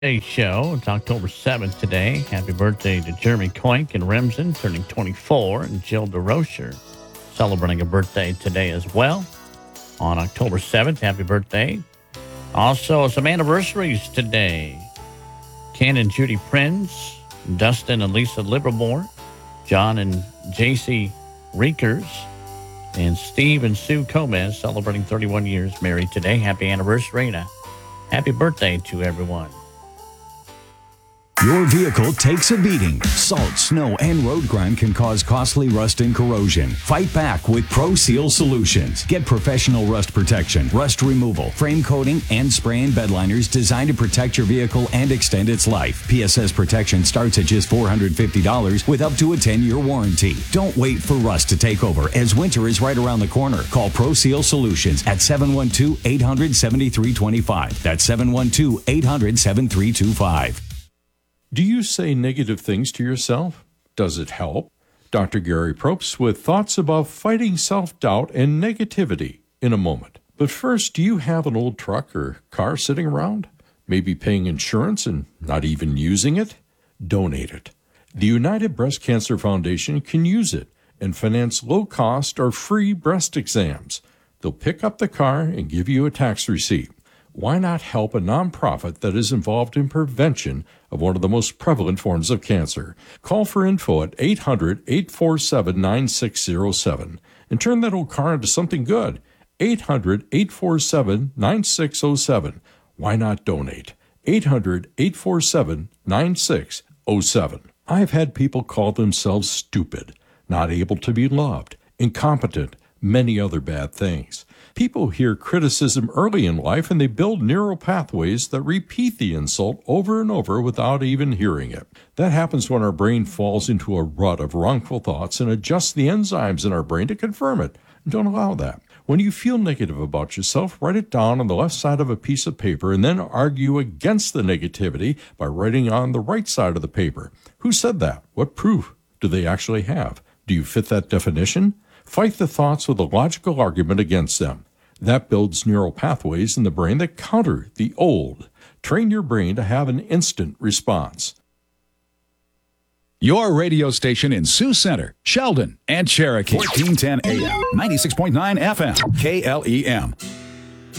Today's show. It's October 7th today. Happy birthday to Jeremy Coink in Remsen, turning 24, and Jill DeRocher celebrating a birthday today as well. On October 7th, happy birthday. Also, some anniversaries today. Ken and Judy Prinz, Dustin and Lisa Livermore, John and JC Reekers, and Steve and Sue Gomez celebrating 31 years married today. Happy anniversary and a happy birthday to everyone. Your vehicle takes a beating. Salt, snow, and road grime can cause costly rust and corrosion. Fight back with Pro Seal Solutions. Get professional rust protection, rust removal, frame coating, and spray and bed liners designed to protect your vehicle and extend its life. PSS protection starts at just $450 with up to a 10-year warranty. Don't wait for rust to take over as winter is right around the corner. Call Pro Seal Solutions at 712-800-7325. That's 712-800-7325. Do you say negative things to yourself? Does it help? Dr. Gary Probst with thoughts about fighting self-doubt and negativity in a moment. But first, do you have an old truck or car sitting around? Maybe paying insurance and not even using it? Donate it. The United Breast Cancer Foundation can use it and finance low-cost or free breast exams. They'll pick up the car and give you a tax receipt. Why not help a nonprofit that is involved in prevention of one of the most prevalent forms of cancer? Call for info at 800-847-9607 and turn that old car into something good. 800-847-9607. Why not donate? 800-847-9607. I've had people call themselves stupid, not able to be loved, incompetent, many other bad things. People hear criticism early in life and they build neural pathways that repeat the insult over and over without even hearing it. That happens when our brain falls into a rut of wrongful thoughts and adjusts the enzymes in our brain to confirm it. Don't allow that. When you feel negative about yourself, write it down on the left side of a piece of paper and then argue against the negativity by writing on the right side of the paper. Who said that? What proof do they actually have? Do you fit that definition? Fight the thoughts with a logical argument against them. That builds neural pathways in the brain that counter the old. Train your brain to have an instant response. Your radio station in Sioux Center, Sheldon, and Cherokee. 1410 AM, 96.9 FM, KLEM.